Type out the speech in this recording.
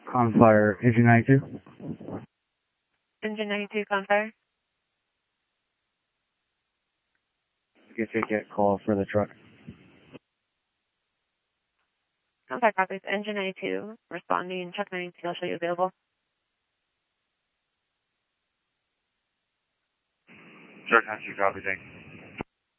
Confire, engine 92. Engine 92, Confire. Get ticket call for the truck. Confire copies, Engine 92, responding, truck 92, I'll show you available. Truck 92, copy, thanks.